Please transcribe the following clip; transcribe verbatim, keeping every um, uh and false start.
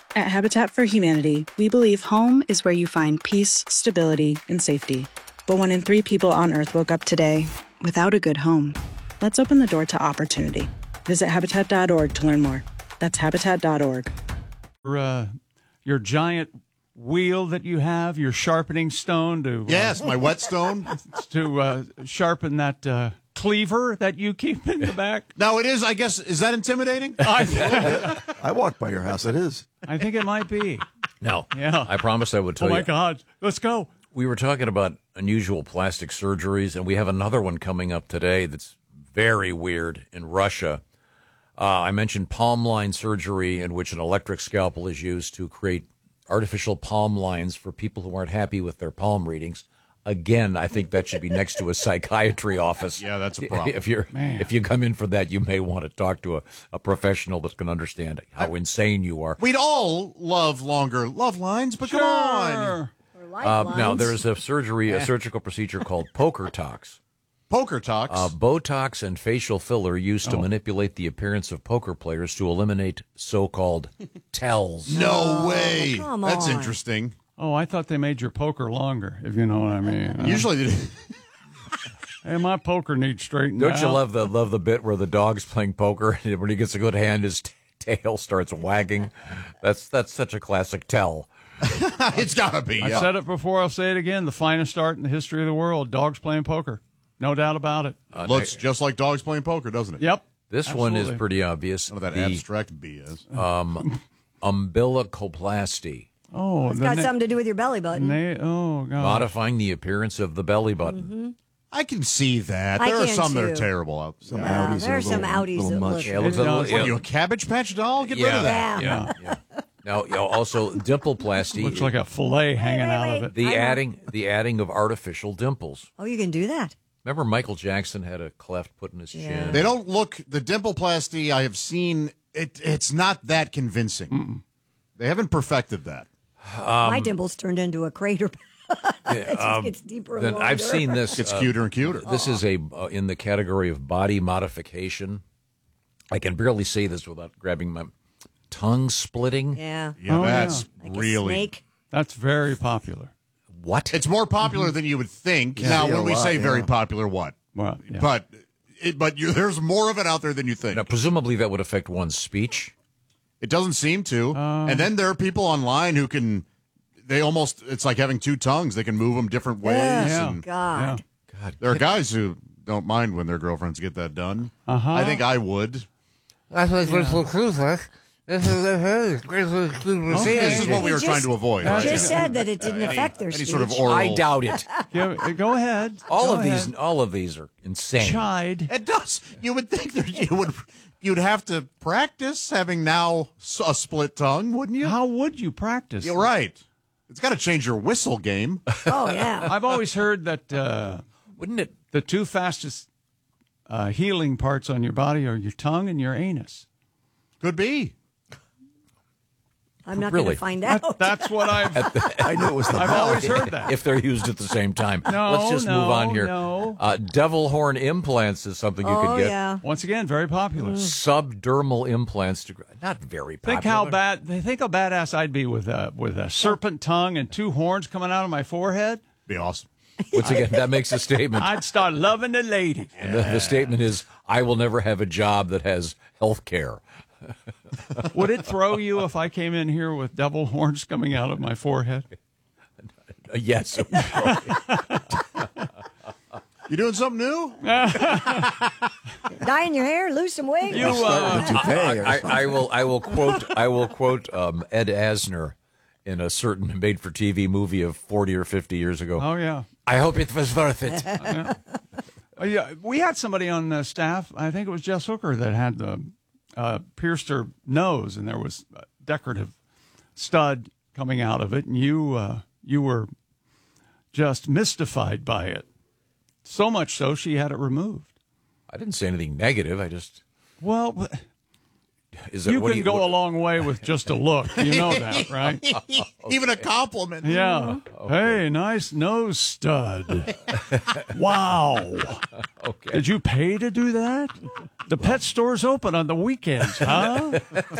At Habitat for Humanity, we believe home is where you find peace, stability, and safety. But one in three people on Earth woke up today without a good home. Let's open the door to opportunity. Visit habitat dot org to learn more. That's habitat dot org. Your, uh, your giant wheel that you have, your sharpening stone to... Yes, uh, my whetstone. To uh, sharpen that uh, cleaver that you keep in the back. Now, it is, I guess, is that intimidating? I, I walked by your house. It is. I think it might be. No. Yeah. I promised I would tell you. Oh, my you. God. Let's go. We were talking about unusual plastic surgeries, and we have another one coming up today that's very weird in Russia. Uh, I mentioned palm line surgery, in which an electric scalpel is used to create artificial palm lines for people who aren't happy with their palm readings. Again, I think that should be next to a psychiatry office. Yeah, that's a problem. If you're Man. if you come in for that, you may want to talk to a, a professional that can understand how insane you are. We'd all love longer love lines, but come on. Uh, now, there's a surgery, a surgical procedure called poker tox. Poker talks. Uh, Botox and facial filler used to Oh. manipulate the appearance of poker players to eliminate so-called tells. no way. come That's on. interesting. Oh, I thought they made your poker longer, if you know what I mean. Uh, Usually, they- hey, my poker needs straightened Don't out. you love the love the bit where the dog's playing poker and when he gets a good hand, his t- tail starts wagging? That's that's such a classic tell. it's got to be. I Yeah. said it before, I'll say it again. The finest art in the history of the world, dogs playing poker. No doubt about it. Uh, Looks just like dogs playing poker, doesn't it? Yep. This one is Absolutely. pretty obvious. None of that the abstract B S. um, umbilicoplasty, Oh, It's the got na- something to do with your belly button. na- oh, God. modifying the appearance of the belly button. I can see that. I There are can some that are too. terrible out Some there. Yeah, Audis there are are a some little, Audis little that much. look- Yeah, it looks a It little, does. What yeah. are you, a Cabbage Patch doll? Get rid Yeah. of that. Yeah. Yeah. Now, you know, also dimpleplasty. Looks like a fillet hanging wait, out wait. of it. the I know. adding the adding of artificial dimples. Oh, you can do that. Remember Michael Jackson had a cleft put in his Yeah. chin? They don't look, the dimpleplasty I have seen, it, it's not that convincing. Mm-mm. They haven't perfected that. Um, My dimples turned into a crater. it just um, gets deeper and Then longer. I've seen this. It's uh, cuter and cuter. This is a uh, in the category of body modification. I can barely say this without grabbing my tongue splitting. Yeah. Yeah, Oh, that's Like a really. snake. That's very popular. What? It's more popular than you would think. Now, see a when we lot, say very yeah. popular, what? Well, yeah. But it, but you, there's more of it out there than you think. Now, presumably that would affect one's speech. It doesn't seem to. Uh. and then there are people online who can, they almost, it's like having two tongues. They can move them different ways. Yeah. And God. God, there are guys who don't mind when their girlfriends get that done. Uh-huh. I think I would. That's what Crystal Cruz was. This is the Crystal Cruz was This is what we You were just- trying to avoid. You right? just said that it didn't Any- affect their any speech. sort of oral. I doubt it. Go, go ahead. All Go of these, ahead. all of these are insane. Chide. It does. You would think that you would, you'd have to practice having now s- a split tongue, wouldn't you? How would you practice? You're right. It's got to change your whistle game. Oh, yeah. I've always heard that uh, Wouldn't it? the two fastest uh, healing parts on your body are your tongue and your anus. Could be. I'm not Really? going to find That, out. that's what I've I knew it was the I've mouth. always heard that. If they're used at the same time. No, Let's just no, move on here. no. Uh, devil horn implants is something you oh, could get. yeah. Once again, very popular. Subdermal implants, to, not very popular. Think how bad. Think how badass I'd be with a with a serpent tongue and two horns coming out of my forehead. Be awesome. Once again, that makes a statement. I'd start loving the ladies. And the, the statement is, I will never have a job that has health care. Would it throw you if I came in here with devil horns coming out of my forehead? Uh, yes. You doing something new? Dyeing your hair, lose some weight. You, uh, Toupee or I, something. I will. I will quote. I will quote um, Ed Asner in a certain made-for-T V movie of forty or fifty years ago. oh yeah. I hope it was worth it. Uh, yeah, we had somebody on the staff. I think it was Jess Hooker that had the uh, pierced her nose, and there was a decorative stud coming out of it, and you uh, you were just mystified by it. So much so, she had it removed. I didn't say anything negative. I just Well, is it you what can do you, go what- a long way with just a look. You know that, right? Even a compliment. Yeah. Hey, nice nose stud. Wow. Okay. Did you pay to do that? The pet store's open on the weekends, huh?